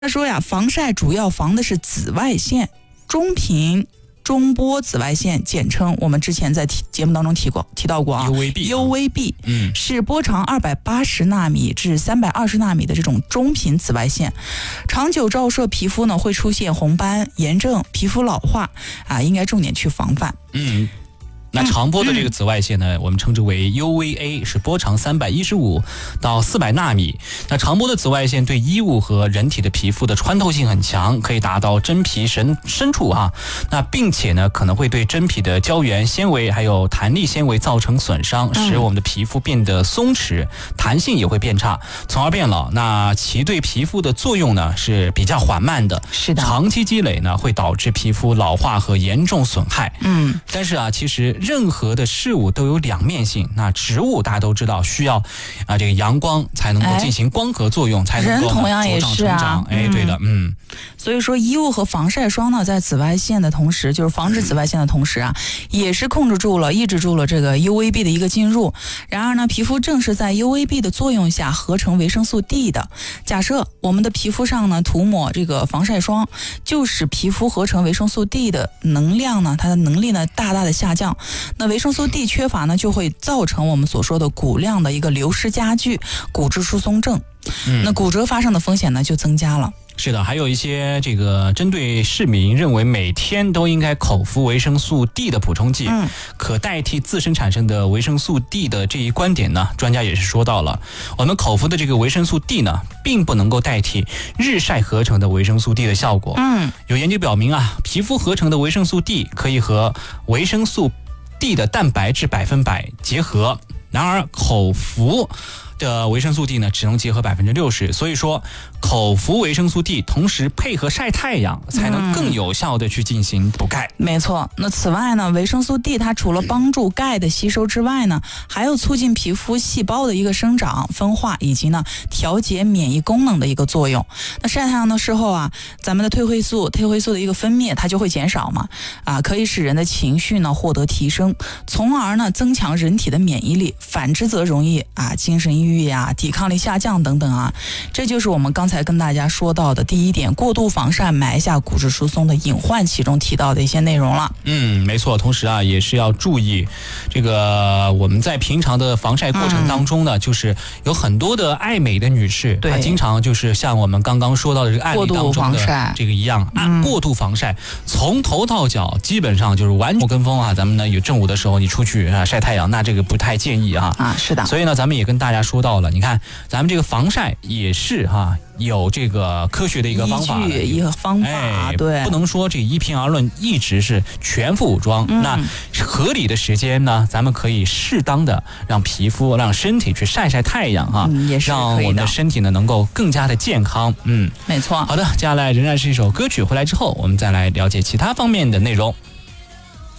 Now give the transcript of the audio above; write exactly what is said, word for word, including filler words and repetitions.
他说呀，防晒主要防的是紫外线，中频、中波紫外线，简称我们之前在节目当中提过提到过啊 ，U V B，U V B， 嗯， 是波长二百八十纳米至三百二十纳米的这种中频紫外线，长久照射皮肤呢会出现红斑、炎症、皮肤老化啊，应该重点去防范。 嗯。那长波的这个紫外线呢，嗯、我们称之为 U V A， 是波长三百一十五到四百纳米。那长波的紫外线对衣物和人体的皮肤的穿透性很强，可以达到真皮深深处啊。那并且呢，可能会对真皮的胶原纤维还有弹力纤维造成损伤，使我们的皮肤变得松弛，弹性也会变差，从而变老。那其对皮肤的作用呢是比较缓慢的， 是的， 长期积累呢会导致皮肤老化和严重损害。 嗯， 但是啊，其实任何的事物都有两面性。那植物大家都知道需要啊这个阳光才能够进行光合作用，哎、才能够人同样也是啊， 哎，对的，嗯。 所以说，衣物和防晒霜呢，在紫外线的同时，就是防止紫外线的同时啊，也是控制住了、抑制住了这个 U V B 的一个进入。然而呢，皮肤正是在 U V B 的作用下合成维生素 D 的。假设我们的皮肤上呢涂抹这个防晒霜，就使皮肤合成维生素 D 的能量呢，它的能力呢大大的下降。那维生素 D 缺乏呢，就会造成我们所说的骨量的一个流失加剧，骨质疏松症。嗯、那骨折发生的风险呢就增加了。 是的，还有一些这个针对市民认为每天都应该口服维生素 D 的补充剂，嗯，可代替自身产生的维生素 D 的这一观点呢，专家也是说到了，我们口服的这个维生素 D 呢，并不能够代替日晒合成的维生素 D 的效果。嗯，有研究表明啊，皮肤合成的维生素 D 可以和维生素 D 的蛋白质百分百结合，然而口服的维生素 D 呢，只能结合百分之六十，所以说口服维生素 D 同时配合晒太阳，才能更有效的去进行补钙。 嗯、没错。那此外呢，维生素 D 它除了帮助钙的吸收之外呢，还有促进皮肤细胞的一个生长、分化，以及呢调节免疫功能的一个作用。那晒太阳的时候啊，咱们的褪黑素、褪黑素的一个分泌它就会减少嘛，啊，可以使人的情绪呢获得提升，从而呢增强人体的免疫力。反之则容易啊精神抑郁。呀，抵抗力下降等等啊，这就是我们刚才跟大家说到的第一点，过度防晒埋下骨质疏松的隐患，其中提到的一些内容了。 嗯，没错。同时啊，也是要注意这个我们在平常的防晒过程当中呢，嗯、就是有很多的爱美的女士，她经常就是像我们刚刚说到的这个案例当中的这个一样，啊，过度防晒，从头到脚基本上就是完全跟风啊。咱们呢有正午的时候你出去啊晒太阳，那这个不太建议啊。 啊，是的。 所以呢，咱们也跟大家说到了，你看咱们这个防晒也是哈、啊。有这个科学的一个方法， 一个方法，哎、对， 不能说这一凭而论，一直是全副武装。嗯、那合理的时间呢，咱们可以适当的让皮肤、让身体去晒晒太阳哈、 嗯，也是让我们的身体呢能够更加的健康。嗯， 没错。 好的，接下来仍然是一首歌曲，回来之后我们再来了解其他方面的内容。